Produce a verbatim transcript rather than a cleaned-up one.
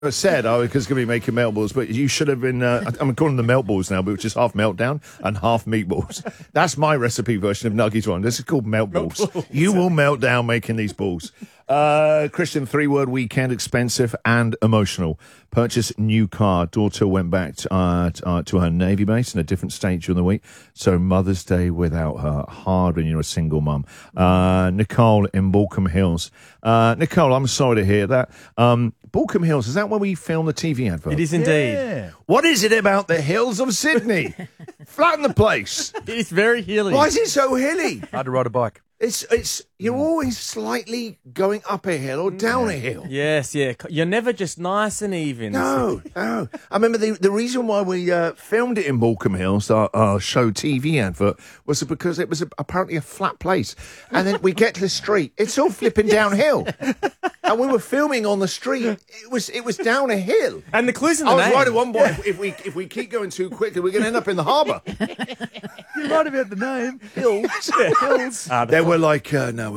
I said I was going to be making melt balls, but you should have been. Uh, I'm calling them melt balls now, but which is half meltdown and half meatballs. That's my recipe version of Nuggies one. This is called melt balls. Melt balls. You will melt down making these balls. Uh, Christian, three-word weekend, expensive and emotional. Purchase new car. Daughter went back to, uh, to, uh, to her Navy base in a different state during the week. So Mother's Day without her. Hard when you're a single mum. Uh, Nicole in Balcombe Hills. Uh, Nicole, I'm sorry to hear that. Um, Balcombe Hills, is that where we filmed the T V advert? It is indeed. Yeah. What is it about the hills of Sydney? Flatten the place. It's very hilly. Why is it so hilly? Hard to ride a bike. It's it's you're always slightly going up a hill or down a hill. Yes, yeah. You're never just nice and even. No, no. I remember the the reason why we uh, filmed it in Balcombe Hills, our, our show T V advert, was because it was a, apparently a flat place. And then we get to the street, it's all flipping downhill. And we were filming on the street. It was it was down a hill. And the clues in the I was name. right at one point. If we if we keep going too quickly, we're going to end up in the harbour. You're right about the name. Hills, hills. Ah, They were like, uh, no,